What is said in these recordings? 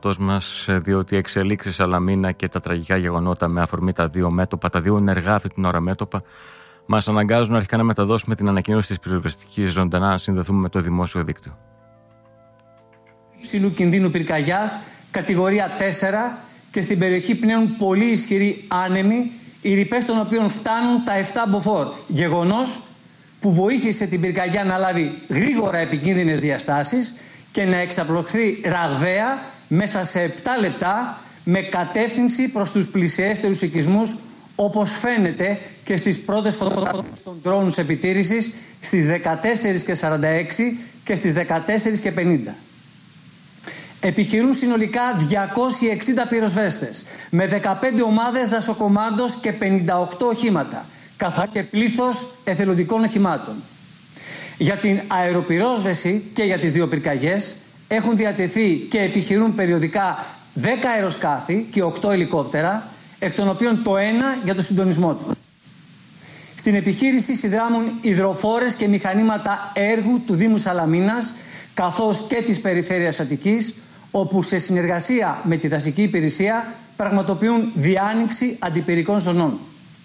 προγράμματός μας, διότι οι εξελίξεις Σαλαμίνα και τα τραγικά γεγονότα με αφορμή τα δύο μέτωπα, τα δύο ενεργά αυτή την ώρα μέτωπα, μας αναγκάζουν αρχικά να μεταδώσουμε την ανακοίνωση της πυροσβεστικής ζωντανά, να συνδεθούμε με το δημόσιο δίκτυο. Υψηλού κινδύνου πυρκαγιάς, κατηγορία 4, και στην περιοχή πνέουν πολύ ισχυροί άνεμοι, οι ρηπές των οποίων φτάνουν τα 7 μποφόρ. Γεγονός που βοήθησε την πυρκαγιά να λάβει γρήγορα επικίνδυνες διαστάσεις και να εξαπλωθεί ραγδαία μέσα σε 7 λεπτά με κατεύθυνση προς τους πλησιέστερους οικισμούς, όπως φαίνεται και στις πρώτες φωτογραφίες των drones επιτήρησης στις 14:46 και στις 14:50. Επιχειρούν συνολικά 260 πυροσβέστες με 15 ομάδες δασοκομάντος και 58 οχήματα, καθώς και πλήθος εθελοντικών οχημάτων. Για την αεροπυρόσβεση και για τις δύο πυρκαγιές έχουν διατεθεί και επιχειρούν περιοδικά 10 αεροσκάφη και 8 ελικόπτερα, εκ των οποίων το ένα για το συντονισμό τους. Στην επιχείρηση συνδράμουν υδροφόρες και μηχανήματα έργου του Δήμου Σαλαμίνας, καθώς και της Περιφέρειας Αττικής, όπου σε συνεργασία με τη δασική υπηρεσία πραγματοποιούν διάνοιξη αντιπυρικών ζωνών.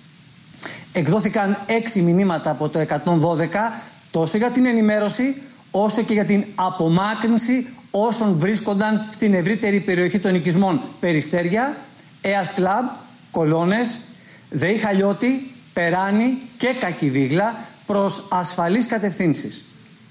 Εκδόθηκαν 6 μηνύματα από το 112, τόσο για την ενημέρωση όσο και για την απομάκρυνση όσων βρίσκονταν στην ευρύτερη περιοχή των οικισμών Περιστέρια, Αίας Κλαμπ, Κολώνες, ΔΕΗ Χαλιώτη, Περάνη και Κακιβίγλα προς ασφαλείς κατευθύνσεις.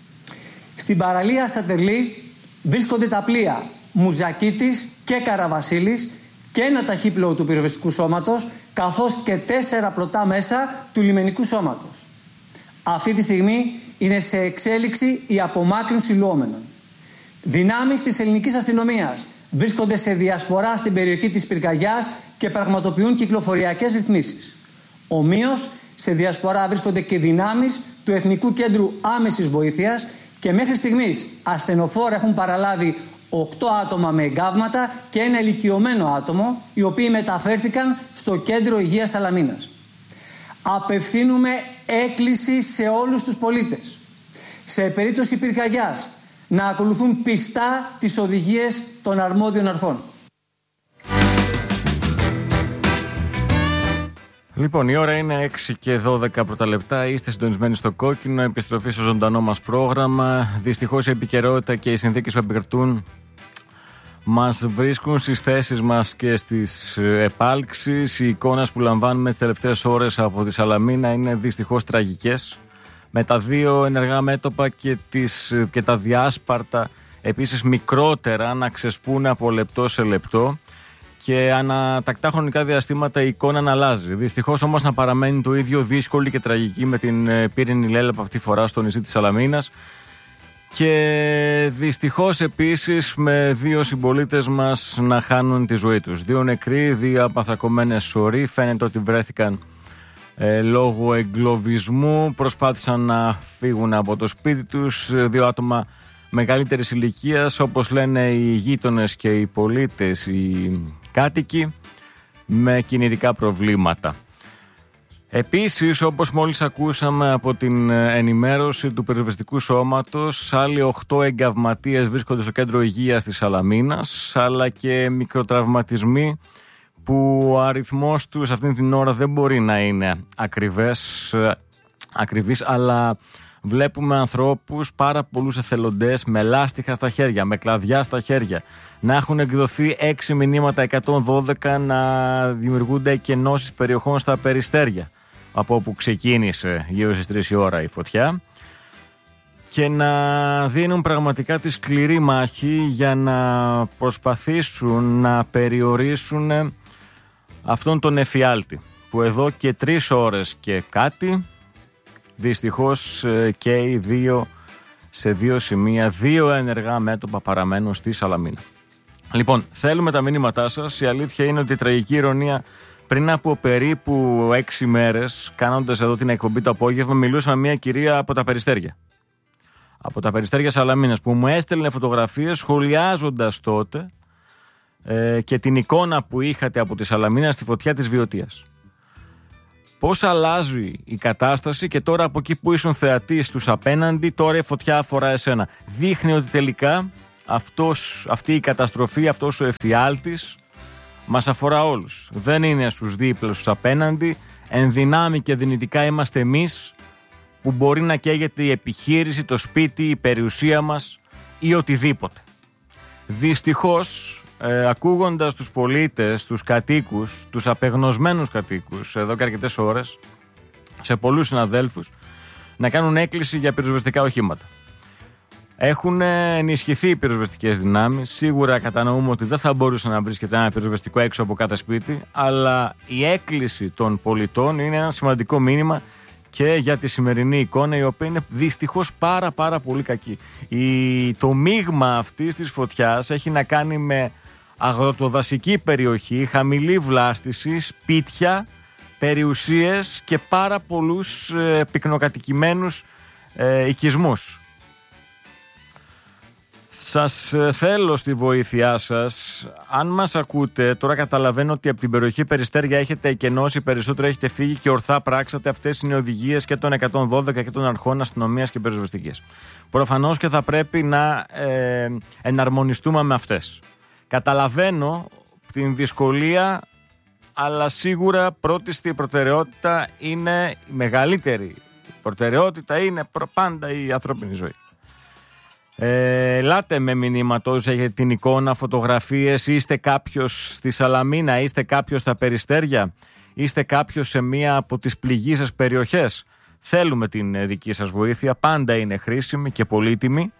Στην παραλία Σατερλή βρίσκονται τα πλοία Μουζακίτης και Καραβασίλης και ένα ταχύπλοο του πυροσβεστικού σώματος, καθώς και 4 πλωτά μέσα του λιμενικού σώματος. Αυτή τη στιγμή είναι σε εξέλιξη η απομάκρυνση λουόμενων. Δυνάμεις της ελληνικής αστυνομίας βρίσκονται σε διασπορά στην περιοχή της πυρκαγιάς και πραγματοποιούν κυκλοφοριακές ρυθμίσεις. Ομοίως, σε διασπορά βρίσκονται και δυνάμεις του Εθνικού Κέντρου Άμεσης Βοήθειας και μέχρι στιγμής ασθενοφόρα έχουν παραλάβει 8 άτομα με εγκάβματα και ένα ηλικιωμένο άτομο, οι οποίοι μεταφέρθηκαν στο Κέντρο Υγείας Σαλαμίνας. Απευθύνουμε έκκληση σε όλους τους πολίτες, σε περίπτωση πυρκαγιάς, να ακολουθούν πιστά τις οδηγίες των αρμόδιων αρχών. Λοιπόν, η ώρα είναι 6:12 πρώτα λεπτά. Είστε συντονισμένοι στο κόκκινο. Επιστροφή στο ζωντανό μας πρόγραμμα. Δυστυχώς η επικαιρότητα και οι συνθήκες που επικρατούν μας βρίσκουν στις θέσεις μας και στις επάλξεις. Οι εικόνες που λαμβάνουμε τις τελευταίες ώρες από τη Σαλαμίνα είναι δυστυχώς τραγικές. Με τα δύο ενεργά μέτωπα και τα διάσπαρτα επίσης μικρότερα να ξεσπούν από λεπτό σε λεπτό. Και ανατακτά χρονικά διαστήματα η εικόνα να αλλάζει. Δυστυχώς όμως να παραμένει το ίδιο δύσκολη και τραγική με την πύρινη λέλαπα αυτή τη φορά στο νησί της Σαλαμίνας. Και δυστυχώς επίσης με 2 συμπολίτες μας να χάνουν τη ζωή τους. 2 νεκροί, 2 απαθρακωμένες σωροί. Φαίνεται ότι βρέθηκαν λόγω εγκλωβισμού. Προσπάθησαν να φύγουν από το σπίτι τους. 2 άτομα μεγαλύτερης ηλικίας, όπως λένε οι γείτονες και οι πολίτες, οι κάτοικοι, με κινητικά προβλήματα. Επίσης, όπως μόλις ακούσαμε από την ενημέρωση του πυροσβεστικού σώματος, άλλοι 8 εγκαυματίες βρίσκονται στο κέντρο υγείας της Σαλαμίνας, αλλά και μικροτραυματισμοί που ο αριθμός τους αυτή την ώρα δεν μπορεί να είναι ακριβής, αλλά βλέπουμε ανθρώπους, πάρα πολλούς εθελοντές με λάστιχα στα χέρια, με κλαδιά στα χέρια, να έχουν εκδοθεί 6 μηνύματα 112, να δημιουργούνται εκενώσεις περιοχών στα Περιστέρια, από όπου ξεκίνησε γύρω στις 3 η ώρα η φωτιά, και να δίνουν πραγματικά τη σκληρή μάχη για να προσπαθήσουν να περιορίσουν αυτόν τον εφιάλτη που εδώ και 3 ώρες και κάτι δυστυχώς και οι 2 σε 2 σημεία, 2 ενεργά μέτωπα παραμένουν στη Σαλαμίνα. Λοιπόν, θέλουμε τα μηνύματά σας. Η αλήθεια είναι ότι η τραγική ηρωνία, πριν από περίπου 6 μέρες, κάνοντας εδώ την εκπομπή το απόγευμα, μιλούσα με μια κυρία από τα Περιστέρια. Από τα Περιστέρια Σαλαμίνας, που μου έστελνε φωτογραφίες σχολιάζοντας τότε και την εικόνα που είχατε από τη Σαλαμίνα στη φωτιά της Βιωτίας. Πώς αλλάζει η κατάσταση και τώρα από εκεί που ήσουν θεατής τους απέναντι, τώρα η φωτιά αφορά εσένα. Δείχνει ότι τελικά αυτή η καταστροφή, αυτός ο εφιάλτης μας αφορά όλους. Δεν είναι στους δίπλα, στους απέναντι. Εν δυνάμει και δυνητικά είμαστε εμείς που μπορεί να καίγεται η επιχείρηση, το σπίτι, η περιουσία μας ή οτιδήποτε. Δυστυχώς, ακούγοντας τους πολίτες, τους κατοίκους, τους απεγνωσμένους κατοίκους εδώ και αρκετές ώρες, σε πολλούς συναδέλφους να κάνουν έκκληση για πυροσβεστικά οχήματα. Έχουν ενισχυθεί οι πυροσβεστικές δυνάμεις. Σίγουρα κατανοούμε ότι δεν θα μπορούσε να βρίσκεται ένα πυροσβεστικό έξω από κάθε σπίτι, αλλά η έκκληση των πολιτών είναι ένα σημαντικό μήνυμα και για τη σημερινή εικόνα, η οποία είναι δυστυχώς πάρα πολύ κακή. Το μείγμα αυτής της φωτιάς έχει να κάνει με αγροτοδασική περιοχή, χαμηλή βλάστηση, σπίτια, περιουσίες και πάρα πολλούς πυκνοκατοικημένους οικισμούς. Σας θέλω στη βοήθειά σας. Αν μας ακούτε, τώρα καταλαβαίνω ότι από την περιοχή Περιστέρια έχετε εκενώσει περισσότερο, έχετε φύγει και ορθά πράξατε. Αυτές είναι οι οδηγίες και των 112 και των αρχών αστυνομίας και πυροσβεστικής. Προφανώς και θα πρέπει να εναρμονιστούμε με αυτές. Καταλαβαίνω την δυσκολία, αλλά σίγουρα πρώτη στη προτεραιότητα είναι η μεγαλύτερη. Προτεραιότητα είναι πάντα η ανθρώπινη ζωή. Ελάτε με μηνύματα όσοι έχετε την εικόνα, φωτογραφίες, είστε κάποιος στη Σαλαμίνα, είστε κάποιος στα Περιστέρια, είστε κάποιος σε μία από τις πληγείσες περιοχές. Θέλουμε την δική σας βοήθεια, πάντα είναι χρήσιμη και πολύτιμη.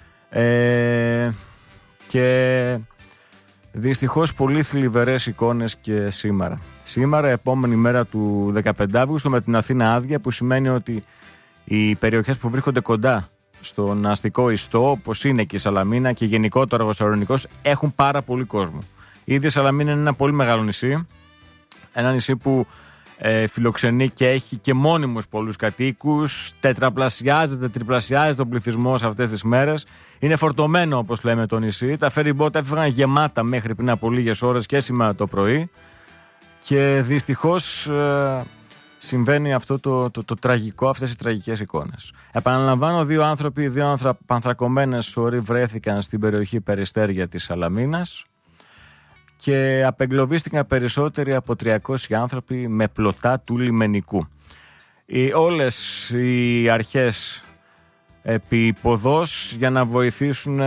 Και δυστυχώς πολύ θλιβερές εικόνες και σήμερα. Σήμερα, επόμενη μέρα του 15 Αύγουστου, με την Αθήνα άδεια, που σημαίνει ότι οι περιοχές που βρίσκονται κοντά στον αστικό ιστό, όπως είναι και η Σαλαμίνα και γενικότερα ο Θεσσαλονικός, έχουν πάρα πολύ κόσμο. Ήδη η Σαλαμίνα είναι ένα πολύ μεγάλο νησί. Ένα νησί που φιλοξενεί και έχει και μόνιμους πολλούς κατοίκους. Τετραπλασιάζεται, τριπλασιάζεται ο πληθυσμός αυτές τις μέρες. Είναι φορτωμένο, όπως λέμε, το νησί. Τα φεριμπότα έφυγαν γεμάτα μέχρι πριν από λίγες ώρες και σήμερα το πρωί. Και δυστυχώς συμβαίνει αυτό το τραγικό, αυτές οι τραγικές εικόνες. Επαναλαμβάνω, δύο ανθρακωμένες σωροί βρέθηκαν στην περιοχή Περιστέρια της Σαλαμίνας και απεγκλωβίστηκαν περισσότεροι από 300 άνθρωποι με πλωτά του λιμενικού. Όλες οι αρχές επί ποδός για να βοηθήσουν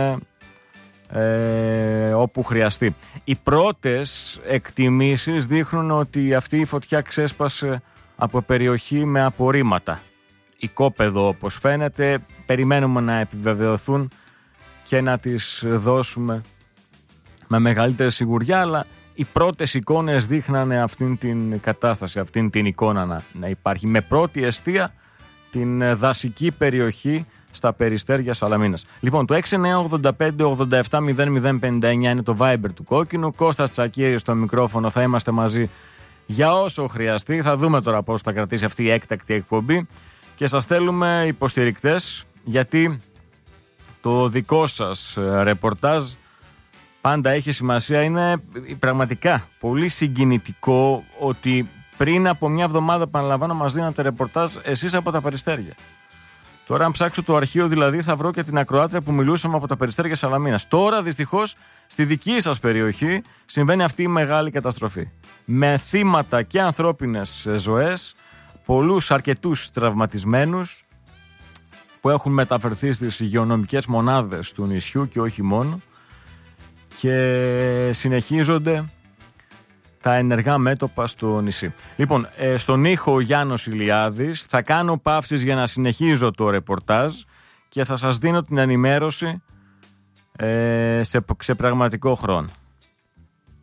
όπου χρειαστεί. Οι πρώτες εκτιμήσεις δείχνουν ότι αυτή η φωτιά ξέσπασε από περιοχή με απορρίμματα. Οικόπεδο, όπως φαίνεται. Περιμένουμε να επιβεβαιωθούν και να τις δώσουμε με μεγαλύτερη σιγουριά, αλλά οι πρώτες εικόνες δείχνανε αυτήν την κατάσταση, αυτήν την εικόνα να υπάρχει, με πρώτη εστία την δασική περιοχή στα Περιστέρια Σαλαμίνας. Λοιπόν, το 6985-87-0059 είναι το Viber του Κόκκινου. Κώστας Τσακίρης στο μικρόφωνο, θα είμαστε μαζί για όσο χρειαστεί. Θα δούμε τώρα πώς θα κρατήσει αυτή η έκτακτη εκπομπή και σας θέλουμε υποστηρικτές, γιατί το δικό σας ρεπορτάζ πάντα έχει σημασία. Είναι πραγματικά πολύ συγκινητικό ότι πριν από μια εβδομάδα, επαναλαμβάνω, μας δίνατε ρεπορτάζ εσείς από τα Περιστέρια. Τώρα, αν ψάξω το αρχείο, δηλαδή, θα βρω και την ακροάτρια που μιλούσαμε από τα Περιστέρια Σαλαμίνας. Τώρα, δυστυχώς, στη δική σας περιοχή συμβαίνει αυτή η μεγάλη καταστροφή. Με θύματα και ανθρώπινες ζωές, αρκετούς τραυματισμένους που έχουν μεταφερθεί στις υγειονομικές μονάδες του νησιού και όχι μόνο, και συνεχίζονται τα ενεργά μέτωπα στο νησί. Λοιπόν, στον ήχο ο Γιάννος Ηλιάδης, θα κάνω παύσεις για να συνεχίζω το ρεπορτάζ και θα σας δίνω την ενημέρωση σε πραγματικό χρόνο.